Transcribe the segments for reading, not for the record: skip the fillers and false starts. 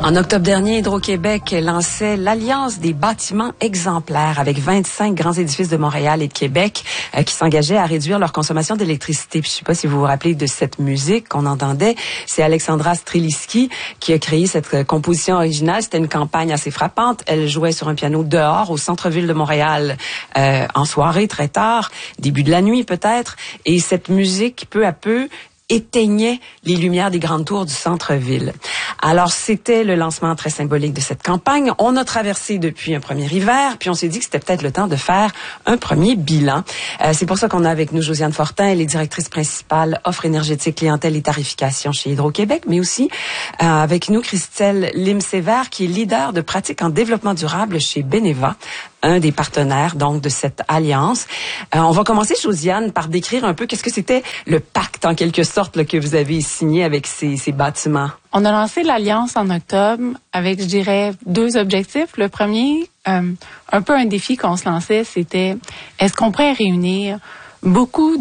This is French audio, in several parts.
En octobre dernier, Hydro-Québec lançait l'Alliance des bâtiments exemplaires avec 25 grands édifices de Montréal et de Québec qui s'engageaient à réduire leur consommation d'électricité. Puis, je ne sais pas si vous vous rappelez de cette musique qu'on entendait. C'est Alexandra Streliski qui a créé cette composition originale. C'était une campagne assez frappante. Elle jouait sur un piano dehors au centre-ville de Montréal en soirée très tard, début de la nuit peut-être. Et cette musique, peu à peu, éteignait les lumières des grandes tours du centre-ville. Alors, c'était le lancement très symbolique de cette campagne. On a traversé depuis un premier hiver, puis on s'est dit que c'était peut-être le temps de faire un premier bilan. C'est pour ça qu'on a avec nous Josiane Fortin, elle est directrice principale offre énergétique, clientèle et tarification chez Hydro-Québec, mais aussi avec nous Christelle Lim-Sévère, qui est leader de pratiques en développement durable chez Beneva, un des partenaires donc de cette alliance. On va commencer, Josiane, par décrire un peu qu'est-ce que c'était le pacte, en quelque sorte, là, que vous avez signé avec ces bâtiments. On a lancé l'Alliance en octobre avec, je dirais, 2 objectifs. Le premier, un peu un défi qu'on se lançait, c'était est-ce qu'on pourrait réunir beaucoup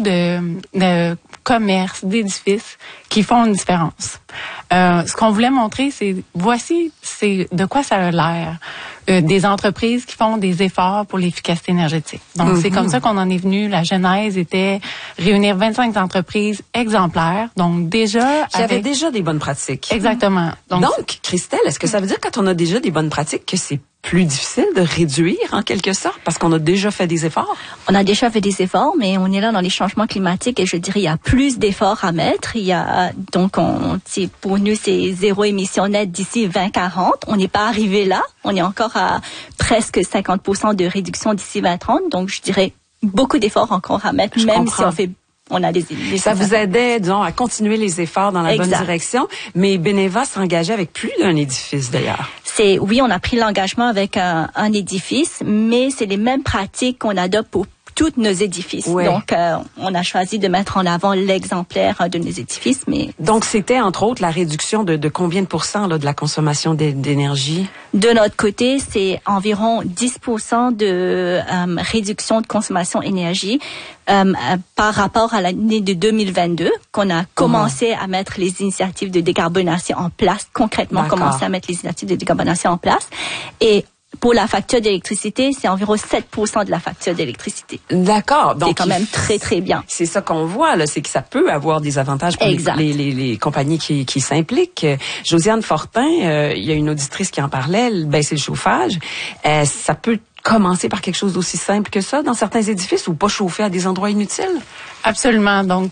de commerces, d'édifices qui font une différence. Ce qu'on voulait montrer, c'est c'est de quoi ça a l'air. Des entreprises qui font des efforts pour l'efficacité énergétique. Donc, c'est comme ça qu'on en est venu. La genèse était réunir 25 entreprises exemplaires. Donc, déjà... Qui avaient déjà des bonnes pratiques. Exactement. Donc, Christelle, est-ce que ça veut dire quand on a déjà des bonnes pratiques que c'est plus difficile de réduire en quelque sorte parce qu'on a déjà fait des efforts? On a déjà fait des efforts, mais on est là dans les changements climatiques et je dirais il y a plus d'efforts à mettre. Il y a donc pour nous c'est 0 émission nette d'ici 2040. On n'est pas arrivé là. On est encore à presque 50% de réduction d'ici 2030. Donc je dirais beaucoup d'efforts encore à mettre, même si on a des ça vous aidait, disons, à continuer les efforts dans la bonne direction. Mais Beneva s'engageait avec plus d'un édifice, d'ailleurs. Oui, on a pris l'engagement avec un édifice, mais c'est les mêmes pratiques qu'on adopte pour tous nos édifices. Ouais. Donc, on a choisi de mettre en avant l'exemplaire de nos édifices. Donc, c'était, entre autres, la réduction de combien de pourcents là, de la consommation d'énergie? De notre côté, c'est environ 10% de réduction de consommation d'énergie par rapport à l'année de 2022, qu'on a commencé à mettre les initiatives de décarbonation en place, concrètement commencé à mettre les initiatives de décarbonation en place. Et pour la facture d'électricité, c'est environ 7% de la facture d'électricité. D'accord. Donc, c'est quand même très, très bien. C'est ça qu'on voit, là. C'est que ça peut avoir des avantages pour les compagnies qui s'impliquent. Josiane Fortin, il y a une auditrice qui en parlait, baisser le chauffage. Ça peut commencer par quelque chose d'aussi simple que ça dans certains édifices ou pas chauffer à des endroits inutiles? Absolument. Donc,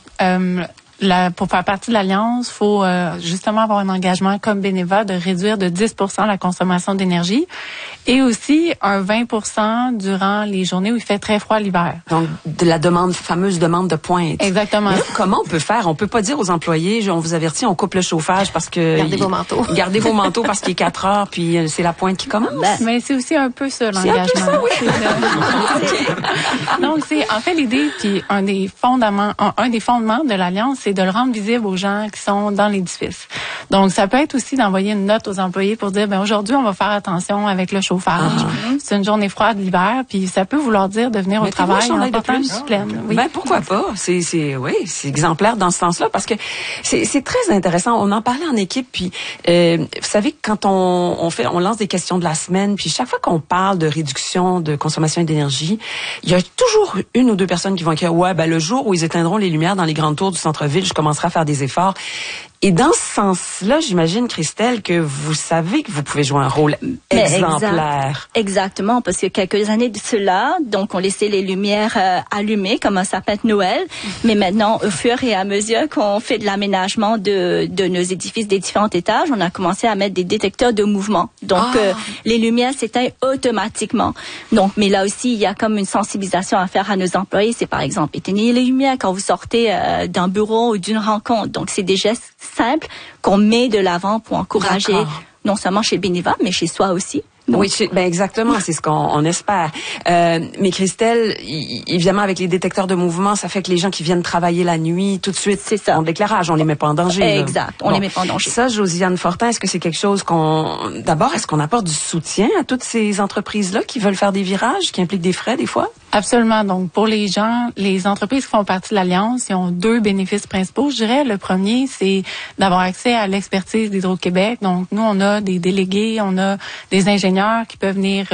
pour faire partie de l'Alliance, il faut justement avoir un engagement comme Beneva de réduire de 10% la consommation d'énergie et aussi un 20% durant les journées où il fait très froid l'hiver. Donc, de la fameuse demande de pointe. Exactement. Mais comment on peut faire? On peut pas dire aux employés, on vous avertit, on coupe le chauffage parce que... Gardez vos manteaux. Gardez vos manteaux parce qu'il est 4 heures puis c'est la pointe qui commence. Mais c'est aussi un peu ça, l'engagement. C'est un peu ça, oui. Donc, c'est en fait l'idée, puis un des fondements de l'Alliance, c'est de le rendre visible aux gens qui sont dans l'édifice. Donc, ça peut être aussi d'envoyer une note aux employés pour dire, aujourd'hui, on va faire attention avec le chauffage. C'est une journée froide l'hiver, puis ça peut vouloir dire de venir au travail en portant une soutane. Oui. Ben, pourquoi pas? C'est exemplaire dans ce sens-là, parce que c'est très intéressant. On en parlait en équipe, puis vous savez, quand on lance des questions de la semaine, puis chaque fois qu'on parle de réduction de consommation d'énergie, il y a toujours 1 ou 2 personnes qui vont écrire, le jour où ils éteindront les lumières dans les grandes tours du centre-ville, je commencerai à faire des efforts. Et dans ce sens-là, j'imagine, Christelle, que vous savez que vous pouvez jouer un rôle exemplaire. Exactement, parce que quelques années de cela, donc on laissait les lumières allumées comme un sapin de Noël, mais maintenant, au fur et à mesure qu'on fait de l'aménagement de nos édifices des différents étages, on a commencé à mettre des détecteurs de mouvement. Donc, les lumières s'éteignent automatiquement. Donc, mais là aussi, il y a comme une sensibilisation à faire à nos employés. C'est par exemple, éteignez les lumières quand vous sortez d'un bureau ou d'une rencontre. Donc, c'est des gestes simples qu'on met de l'avant pour encourager non seulement chez Beneva, mais chez soi aussi. Donc, oui, exactement, c'est ce qu'on espère. Mais Christelle, évidemment, avec les détecteurs de mouvement, ça fait que les gens qui viennent travailler la nuit, tout de suite, c'est ça. En déclarage, on les met pas en danger. Exact, on les met pas en danger. Ça, Josiane Fortin, est-ce que c'est quelque chose d'abord, est-ce qu'on apporte du soutien à toutes ces entreprises-là qui veulent faire des virages, qui impliquent des frais des fois? Absolument. Donc, pour les gens, les entreprises qui font partie de l'Alliance, ils ont 2 bénéfices principaux. Je dirais, le premier, c'est d'avoir accès à l'expertise d'Hydro-Québec. Donc, nous, on a des délégués, on a des ingénieurs qui peuvent venir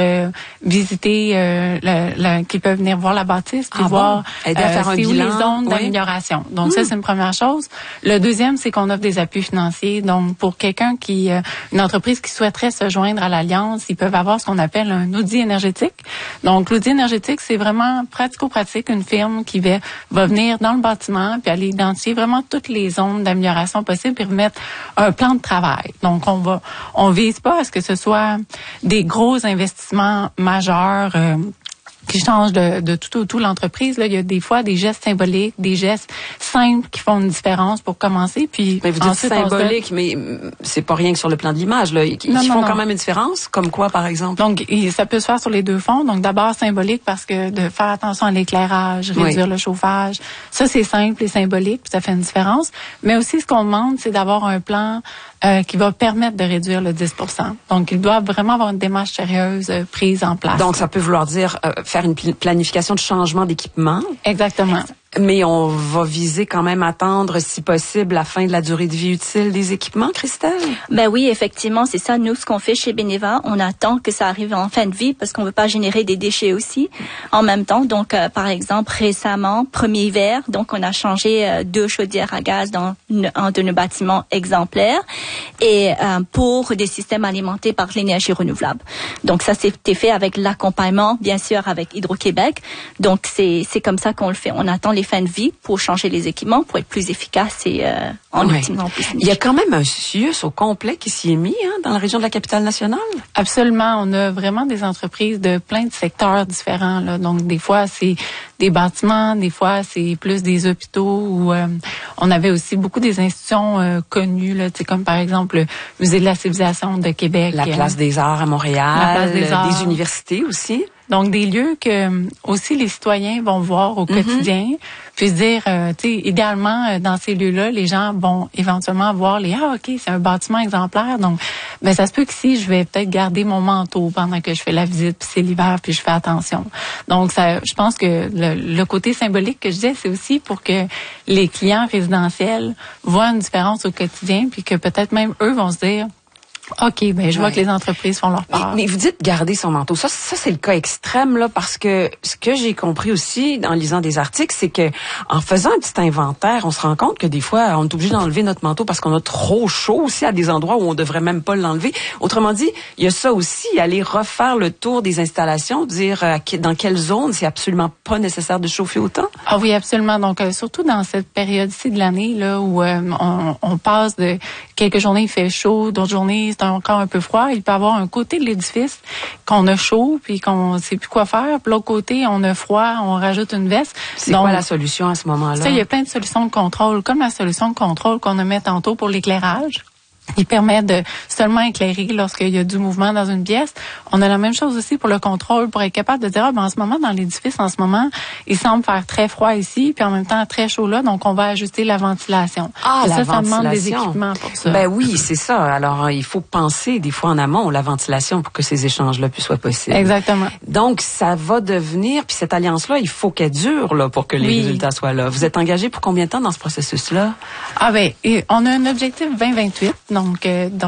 visiter, qui peuvent venir voir la bâtisse, puis voir aider à faire un bilan, les zones d'amélioration. Donc, ça, c'est une première chose. Le deuxième, c'est qu'on offre des appuis financiers. Donc, pour quelqu'un une entreprise qui souhaiterait se joindre à l'Alliance, ils peuvent avoir ce qu'on appelle un audit énergétique. Donc, l'audit énergétique, c'est vraiment pratico-pratique, une firme qui va venir dans le bâtiment puis aller identifier vraiment toutes les zones d'amélioration possibles puis remettre un plan de travail. Donc, on vise pas à ce que ce soit des gros investissements majeurs qui changent de tout au tout l'entreprise. Là, il y a des fois des gestes symboliques, des gestes simples qui font une différence pour commencer. Puis mais vous dites symbolique, mais c'est pas rien que sur le plan de l'image. Là. Ils font quand même une différence. Comme quoi, par exemple? Donc, ça peut se faire sur les 2 fronts. Donc, d'abord symbolique parce que de faire attention à l'éclairage, réduire le chauffage, ça c'est simple et symbolique, puis ça fait une différence. Mais aussi, ce qu'on demande, c'est d'avoir un plan qui va permettre de réduire le 10%. Donc, il doit vraiment avoir une démarche sérieuse prise en place. Donc, ça peut vouloir dire faire une planification de changement d'équipement. Exactement. Mais on va viser quand même attendre, si possible, la fin de la durée de vie utile des équipements, Christelle? Ben oui, effectivement, c'est ça. Nous, ce qu'on fait chez Beneva, on attend que ça arrive en fin de vie parce qu'on veut pas générer des déchets aussi en même temps. Donc, par exemple, récemment, premier hiver, donc on a changé 2 chaudières à gaz dans un de nos bâtiments exemplaires et pour des systèmes alimentés par l'énergie renouvelable. Donc, ça, c'était fait avec l'accompagnement, bien sûr, avec Hydro-Québec. Donc, c'est comme ça qu'on le fait. On attend les fins de vie pour changer les équipements, pour être plus efficace et en optimisant plus. Il y a quand même un CIUS au complet qui s'y est mis dans la région de la capitale nationale? Absolument. On a vraiment des entreprises de plein de secteurs différents. Là. Donc, des fois, c'est des bâtiments, des fois, c'est plus des hôpitaux. Où, on avait aussi beaucoup des institutions connues, là, comme par exemple le Musée de la civilisation de Québec. La Place des Arts à Montréal. La Place des Arts. Des universités aussi. Donc, des lieux que aussi les citoyens vont voir au quotidien, puis se dire, tu sais, idéalement, dans ces lieux-là, les gens vont éventuellement voir OK, c'est un bâtiment exemplaire, donc, ben ça se peut qu'ici, je vais peut-être garder mon manteau pendant que je fais la visite, puis c'est l'hiver, puis je fais attention. Donc, ça, je pense que le côté symbolique que je disais, c'est aussi pour que les clients résidentiels voient une différence au quotidien, puis que peut-être même eux vont se dire, OK, ben je vois que les entreprises font leur part. Mais vous dites garder son manteau. Ça c'est le cas extrême là, parce que ce que j'ai compris aussi en lisant des articles, c'est que en faisant un petit inventaire, on se rend compte que des fois on est obligé d'enlever notre manteau parce qu'on a trop chaud aussi à des endroits où on devrait même pas l'enlever. Autrement dit, il y a ça aussi, aller refaire le tour des installations, dire dans quelle zone c'est absolument pas nécessaire de chauffer autant. Ah oui, absolument. Donc surtout dans cette période-ci de l'année là où on passe de quelques journées il fait chaud, d'autres journées c'est encore un peu froid. Il peut y avoir un côté de l'édifice qu'on a chaud puis qu'on sait plus quoi faire. Puis l'autre côté, on a froid, on rajoute une veste. C'est quoi la solution à ce moment-là? Ça, il y a plein de solutions de contrôle, comme la solution de contrôle qu'on a mis tantôt pour l'éclairage. Il permet de seulement éclairer lorsqu'il y a du mouvement dans une pièce. On a la même chose aussi pour le contrôle, pour être capable de dire, en ce moment, dans l'édifice, en ce moment, il semble faire très froid ici, puis en même temps très chaud là, donc on va ajuster la ventilation. Ah, la ventilation. Ça demande des équipements pour ça. Ben oui, c'est ça. Alors, il faut penser des fois en amont la ventilation pour que ces échanges-là soient possibles. Exactement. Donc, ça va devenir, puis cette alliance-là, il faut qu'elle dure là pour que les résultats soient là. Vous êtes engagé pour combien de temps dans ce processus-là? Ah ben, on a un objectif 2028. Donc,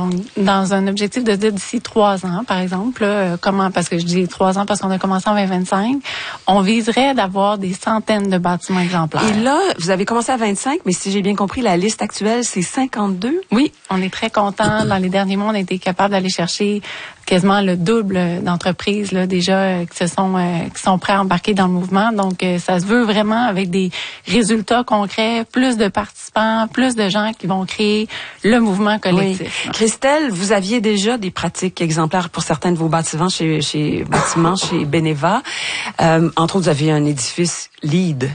dans un objectif de d'ici 3 ans, par exemple, là, parce que je dis 3 ans parce qu'on a commencé en 2025, on viserait d'avoir des centaines de bâtiments exemplaires. Et là, vous avez commencé à 25, mais si j'ai bien compris, la liste actuelle, c'est 52? Oui, on est très contents. Dans les derniers mois, on a été capable d'aller chercher quasiment le double d'entreprises là déjà qui sont prêts à embarquer dans le mouvement. Donc, ça se veut vraiment avec des résultats concrets, plus de participants, plus de gens qui vont créer le mouvement collectif. Oui. Christelle, vous aviez déjà des pratiques exemplaires pour certains de vos bâtiments chez Beneva. Entre autres, vous aviez un édifice LEED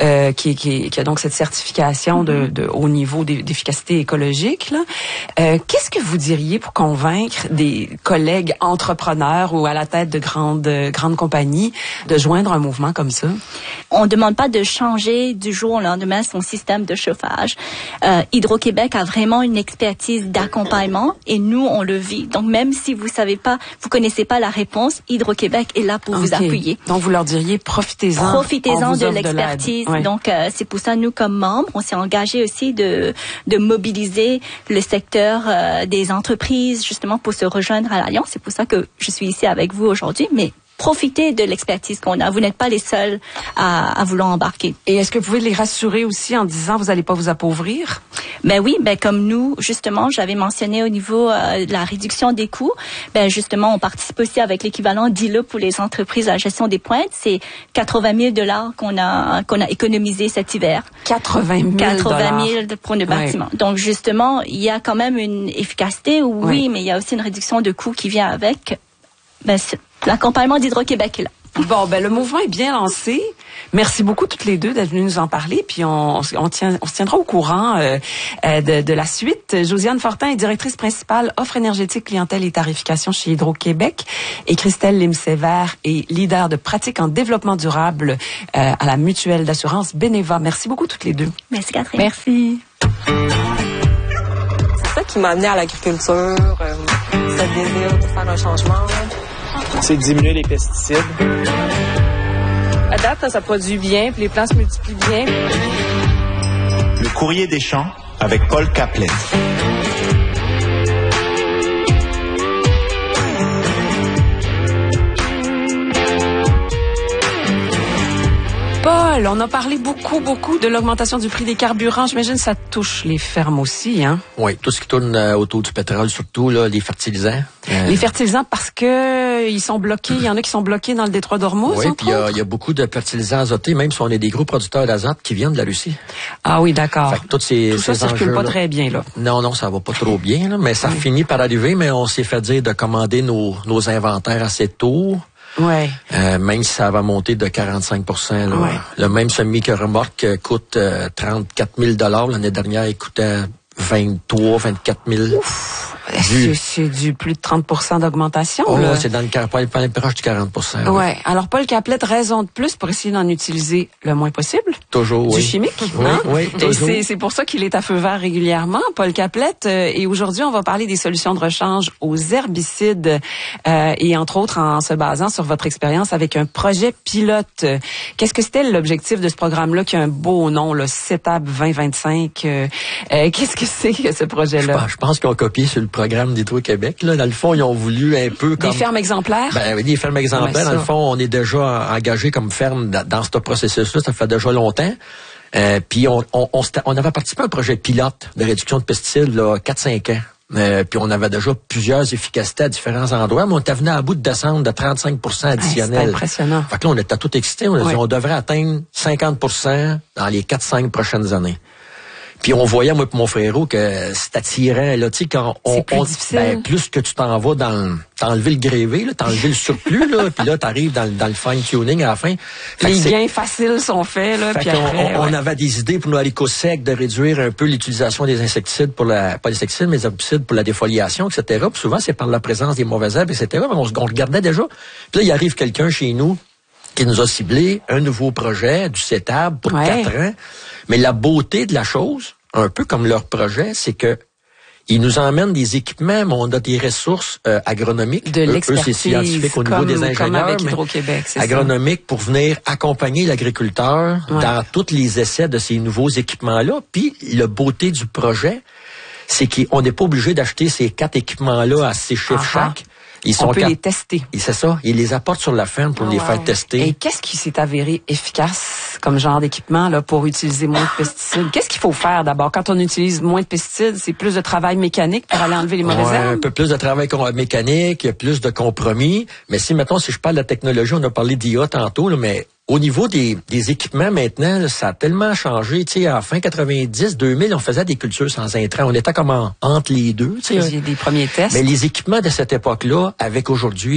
qui a donc cette certification de haut niveau d'efficacité écologique. Là. Qu'est-ce que vous diriez pour convaincre des collègues collègues entrepreneurs ou à la tête de grandes compagnies de joindre un mouvement comme ça? On ne demande pas de changer du jour au lendemain son système de chauffage. Hydro-Québec a vraiment une expertise d'accompagnement et nous, on le vit. Donc, même si vous connaissez pas la réponse, Hydro-Québec est là pour vous appuyer. Donc, vous leur diriez, profitez-en. Profitez-en de l'expertise. Oui. Donc, c'est pour ça, nous, comme membres, on s'est engagé aussi de mobiliser le secteur des entreprises, justement, pour se rejoindre à l'Alliance. C'est pour ça que je suis ici avec vous aujourd'hui, mais profitez de l'expertise qu'on a. Vous n'êtes pas les seuls à vouloir embarquer. Et est-ce que vous pouvez les rassurer aussi en disant vous n'allez pas vous appauvrir? Ben oui, comme nous, justement, j'avais mentionné au niveau de la réduction des coûts, justement, on participe aussi avec l'équivalent d'ILA pour les entreprises à la gestion des pointes. C'est 80 000 $ qu'on a économisé cet hiver. 80 000 pour nos bâtiments. Donc, justement, il y a quand même une efficacité, oui, mais il y a aussi une réduction de coûts qui vient avec. L'accompagnement d'Hydro-Québec est là. Bon, le mouvement est bien lancé. Merci beaucoup toutes les deux d'être venues nous en parler. Puis on se tiendra au courant de la suite. Josiane Fortin est directrice principale offre énergétique, clientèle et tarification chez Hydro-Québec. Et Christelle Lim-Sévère est leader de pratique en développement durable à la mutuelle d'assurance Beneva. Merci beaucoup toutes les deux. Merci Catherine. Merci. C'est ça qui m'a amené à l'agriculture, ce désir de faire un changement. C'est diminuer les pesticides. À date, ça produit bien, puis les plants se multiplient bien. Le courrier des champs avec Paul Caplet. Paul, on a parlé beaucoup de l'augmentation du prix des carburants. J'imagine que ça touche les fermes aussi, hein? Oui, tout ce qui tourne autour du pétrole, surtout là, les fertilisants. Les fertilisants parce que ils sont bloqués. Il y en a qui sont bloqués dans le détroit d'Ormuz. Oui, puis il y a beaucoup de fertilisants azotés, même si on est des gros producteurs d'azote qui viennent de la Russie. Ah oui, d'accord. Fait que tout ça circule pas très bien là. Non, ça va pas trop bien, là, mais ça finit par arriver. Mais on s'est fait dire de commander nos inventaires assez tôt. Ouais. Même si ça va monter de 45 %. Là. Ouais. Le même semi-remorque coûte 34 000 $. L'année dernière, il coûtait 24 000. Ouf. C'est du plus de 30 % d'augmentation. Oh, là. c'est dans le proche du 40 %. Ouais. Alors, Paul Caplet, raison de plus pour essayer d'en utiliser le moins possible. Toujours, du chimique. Oui, hein? oui, toujours. Et c'est pour ça qu'il est à feu vert régulièrement, Paul Caplet. Et aujourd'hui, on va parler des solutions de rechange aux herbicides et entre autres en se basant sur votre expérience avec un projet pilote. Qu'est-ce que c'était l'objectif de ce programme-là qui a un beau nom, le CETAB 2025? Qu'est-ce que c'est que ce projet-là? Je pense qu'ils ont copié sur le programme d'Hydro-Québec. Là, dans le fond, ils ont voulu un peu comme... Des fermes exemplaires? Oui, des fermes exemplaires. Ouais, dans le fond, on est déjà engagé comme ferme dans ce processus-là. Ça fait déjà longtemps. Puis on avait participé à un projet pilote de réduction de pesticides là 4-5 ans. Puis on avait déjà plusieurs efficacités à différents endroits, mais on était venu à bout de descendre de 35 % additionnel. C'est impressionnant. Fait que là, on était tout excités. On a dit on devrait atteindre 50 % dans les 4-5 prochaines années. Puis on voyait, moi et mon frérot, que c'est attirant, là, tu sais, quand plus que tu t'en vas t'enlever le grévé, là, t'enlever le surplus, là, puis là, t'arrives dans le fine-tuning à la fin. Les gains faciles sont faits, là, puis après... On avait des idées pour nous aller sec de réduire un peu l'utilisation des insecticides pas les insecticides, mais les herbicides pour la défoliation, etc. Puis souvent, c'est par la présence des mauvaises herbes, etc. Mais on regardait déjà. Puis là, il arrive quelqu'un chez nous qui nous a ciblé un nouveau projet du CETAB pour 4 ans. Mais la beauté de la chose, un peu comme leur projet, c'est que ils nous emmènent des équipements, mais on a des ressources agronomiques. De l'expertise. Eux, c'est scientifique au niveau des ingénieurs. Comme avec Hydro-Québec, c'est agronomique pour venir accompagner l'agriculteur dans tous les essais de ces nouveaux équipements-là. Puis, la beauté du projet, c'est qu'on n'est pas obligé d'acheter ces 4 équipements-là à 6 chiffres chaque. On peut les tester. C'est ça. Ils les apportent sur la ferme pour les faire tester. Et qu'est-ce qui s'est avéré efficace comme genre d'équipement là pour utiliser moins de pesticides? Qu'est-ce qu'il faut faire d'abord? Quand on utilise moins de pesticides, c'est plus de travail mécanique pour aller enlever les mauvaises herbes? Un peu plus de travail mécanique, plus de compromis. Mais si je parle de la technologie, on a parlé d'IA tantôt, là, mais au niveau des équipements maintenant, là, ça a tellement changé. Tu sais, à fin 90, 2000, on faisait des cultures sans intrants. On était comme entre les deux. Tu sais. Il y a des premiers tests. Mais les équipements de cette époque-là, avec aujourd'hui,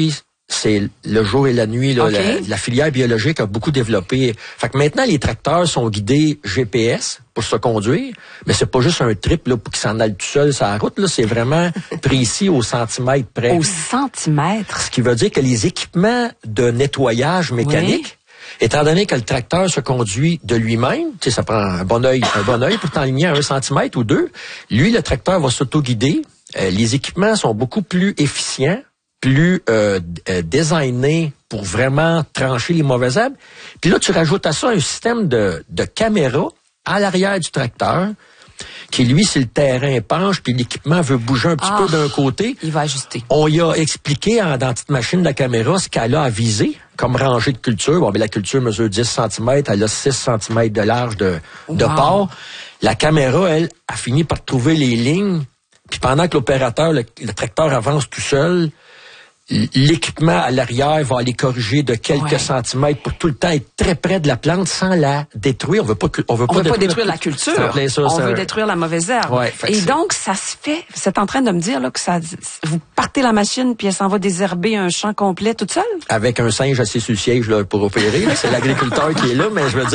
c'est le jour et la nuit. Là, la filière biologique a beaucoup développé. Fait que maintenant, les tracteurs sont guidés GPS pour se conduire, mais c'est pas juste un trip là, pour qu'ils s'en aillent tout seul sur la route. Là, c'est vraiment précis au centimètre près. Au centimètre? Ce qui veut dire que les équipements de nettoyage mécanique, étant donné que le tracteur se conduit de lui-même, tu sais, ça prend un bon œil pour t'enligner à 1 centimètre ou 2. Lui, le tracteur va s'auto-guider. Les équipements sont beaucoup plus efficients, plus designés pour vraiment trancher les mauvaises herbes. Puis là, tu rajoutes à ça un système de caméra à l'arrière du tracteur qui, lui, si le terrain penche puis l'équipement veut bouger un petit peu d'un côté, il va ajuster. On y a expliqué dans la petite machine de la caméra ce qu'elle a à viser comme rangée de culture. Bon, mais la culture mesure 10 cm, elle a 6 cm de large de port. La caméra, elle, a fini par trouver les lignes. Puis pendant que l'opérateur, le tracteur avance tout seul, l'équipement à l'arrière va aller corriger de quelques centimètres pour tout le temps être très près de la plante sans la détruire. On veut pas détruire la culture. On veut détruire la mauvaise herbe. Ouais, et donc, ça se fait. Vous êtes en train de me dire là que vous partez la machine puis elle s'en va désherber un champ complet toute seule? Avec un singe assis sur le siège là, pour opérer. C'est l'agriculteur qui est là, mais je veux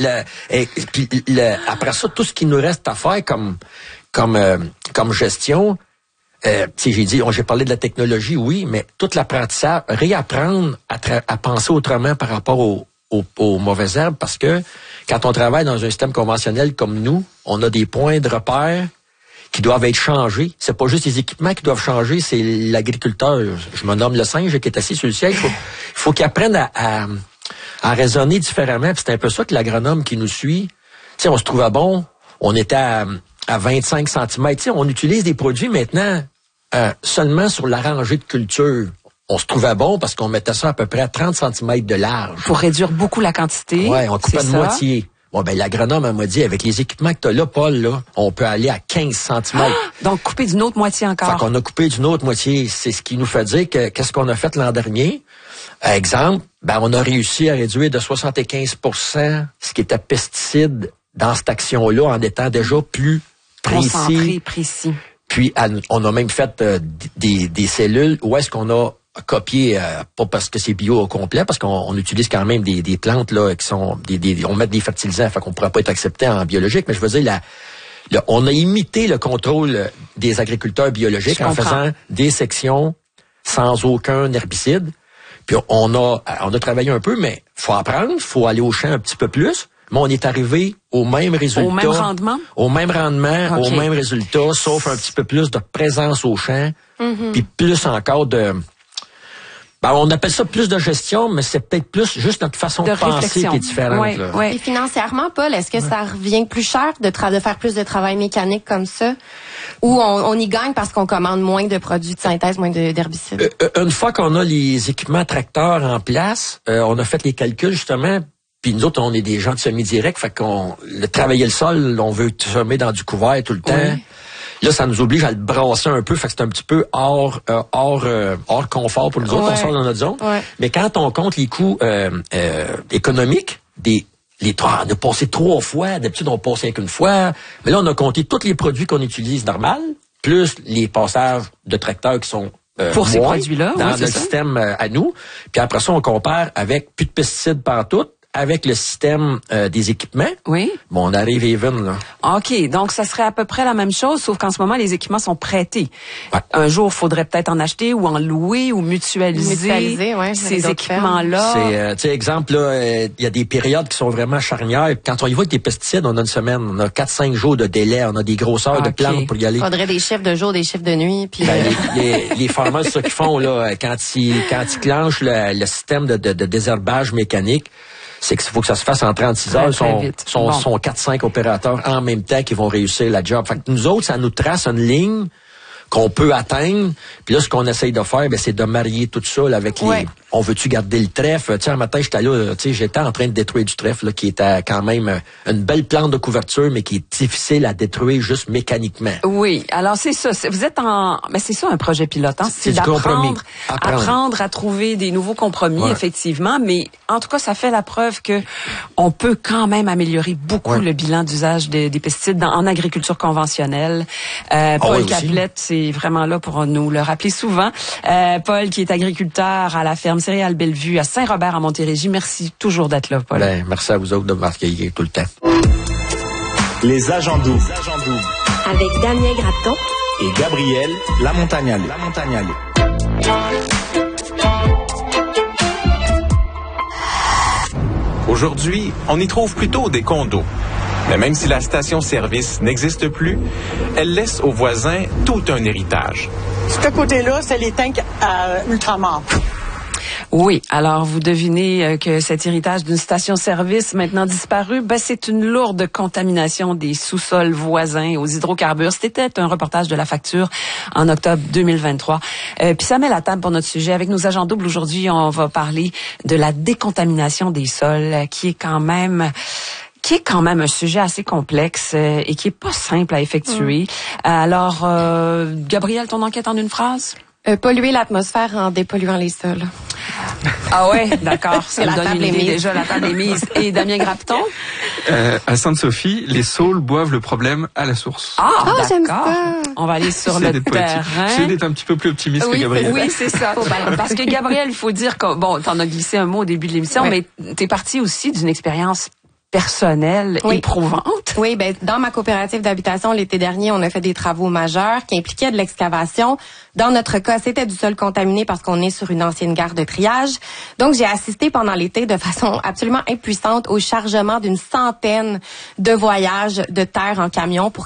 dire, après ça, tout ce qui nous reste à faire comme gestion. J'ai parlé de la technologie, oui, mais tout l'apprentissage, réapprendre à penser autrement par rapport aux mauvaises herbes, parce que quand on travaille dans un système conventionnel comme nous, on a des points de repère qui doivent être changés. C'est pas juste les équipements qui doivent changer, c'est l'agriculteur. Je me nomme le singe qui est assis sur le siège. Il faut qu'il apprenne à raisonner différemment. Puis c'est un peu ça que l'agronome qui nous suit, on se trouvait bon, on était à 25 cm. On utilise des produits maintenant seulement sur la rangée de culture. On se trouvait bon parce qu'on mettait ça à peu près à 30 cm de large. Pour réduire beaucoup la quantité. Oui, on coupait de moitié. Bon, ben l'agronome m'a dit, avec les équipements que tu as là, Paul, là, on peut aller à 15 cm. Donc, couper d'une autre moitié encore. Fait qu'on a coupé d'une autre moitié. C'est ce qui nous fait dire que qu'est-ce qu'on a fait l'an dernier. Exemple, on a réussi à réduire de 75 ce qui était pesticides dans cette action-là en étant déjà plus précis. Puis, on a même fait des cellules où est-ce qu'on a copié, pas parce que c'est bio au complet, parce qu'on utilise quand même des plantes là qui sont on met des fertilisants, fait qu'on pourrait pas être accepté en biologique, mais je veux dire on a imité le contrôle des agriculteurs biologiques en faisant des sections sans aucun herbicide. Puis on a travaillé un peu, mais faut apprendre, faut aller au champ un petit peu plus. Mais on est arrivé au même résultat. Au même rendement? Au même rendement, au même résultat, sauf un petit peu plus de présence au champ, puis plus encore de... on appelle ça plus de gestion, mais c'est peut-être plus juste notre façon de penser qui est différente. Et financièrement, Paul, est-ce que ça revient plus cher de faire plus de travail mécanique comme ça? Ou on y gagne parce qu'on commande moins de produits de synthèse, moins d'herbicides? Une fois qu'on a les équipements tracteurs en place, on a fait les calculs justement. Puis nous autres, on est des gens de semi-direct, fait qu'on travailler le sol, on veut semer dans du couvert tout le temps. Oui. Là, ça nous oblige à le brasser un peu, fait que c'est un petit peu hors confort pour nous autres, on sort dans notre zone. Ouais. Mais quand on compte les coûts économiques, on a passé 3 fois, d'habitude on passe qu'une fois, mais là on a compté tous les produits qu'on utilise normal, plus les passages de tracteurs qui sont pour ces produits-là, dans le système à nous. Puis après ça, on compare avec plus de pesticides partout, avec le système des équipements. Oui. Bon, on arrive even, là. OK. Donc, ça serait à peu près la même chose, sauf qu'en ce moment, les équipements sont prêtés. Ouais. Un jour, il faudrait peut-être en acheter ou en louer ou mutualiser ces équipements-là. C'est, tu sais, exemple, là, il y a des périodes qui sont vraiment charnières. Quand on y va avec des pesticides, on a une semaine, on a 4-5 jours de délai, on a des grosseurs de plantes pour y aller. Il faudrait des chiffres de jour, des chiffres de nuit. Puis les farmers, c'est ça qu'ils font, là, quand ils clenchent le système de désherbage mécanique, c'est qu'il faut que ça se fasse en 36 heures. Sont 4-5 opérateurs en même temps qui vont réussir la job. Fait que nous autres, ça nous trace une ligne qu'on peut atteindre. Puis là, ce qu'on essaye de faire, c'est de marier tout ça là, avec on veut-tu garder le trèfle? Tu sais, un matin, j'étais en train de détruire du trèfle, là, qui était quand même une belle plante de couverture, mais qui est difficile à détruire juste mécaniquement. Oui. Alors, c'est ça. Vous êtes mais c'est ça, un projet pilote, hein? C'est du compromis. Apprendre à trouver des nouveaux compromis, ouais. effectivement. Mais, en tout cas, ça fait la preuve que on peut quand même améliorer beaucoup le bilan d'usage des pesticides en agriculture conventionnelle. Paul Caplette, c'est vraiment là pour nous le rappeler souvent. Paul, qui est agriculteur à la ferme Céréales Bellevue à Saint-Robert en Montérégie. Merci toujours d'être là, Paul. Ben, merci à vous autres de m'accueillir tout le temps. Les agents doubles. Avec Damien Grapton et Gabriel Lamontagnale. Aujourd'hui, on y trouve plutôt des condos. Mais même si la station-service n'existe plus, elle laisse aux voisins tout un héritage. Ce côté-là, c'est les tanks à ultramar. Oui, alors vous devinez que cet héritage d'une station-service maintenant disparue, c'est une lourde contamination des sous-sols voisins aux hydrocarbures. C'était un reportage de La Facture en octobre 2023. Puis ça met la table pour notre sujet. Avec nos agents doubles aujourd'hui, on va parler de la décontamination des sols, qui est quand même un sujet assez complexe et qui est pas simple à effectuer. Alors, Gabriel, ton enquête en une phrase? Polluer l'atmosphère en dépolluant les sols. Ah ouais, d'accord. Ça me donne une idée déjà, la table est mise. Et Damien Grapton? À Sainte-Sophie, les saules boivent le problème à la source. Ah, j'aime d'accord. ça. On va aller sur le terrain. C'est d'être un petit peu plus optimiste que Gabriel. Oui, c'est ça. Parce que Gabriel, il faut dire que, t'en as glissé un mot au début de l'émission, mais t'es parti aussi d'une expérience personnelle éprouvante. Oui, dans ma coopérative d'habitation l'été dernier, on a fait des travaux majeurs qui impliquaient de l'excavation. Dans notre cas, c'était du sol contaminé parce qu'on est sur une ancienne gare de triage. Donc, j'ai assisté pendant l'été de façon absolument impuissante au chargement d'une centaine de voyages de terre en camion pour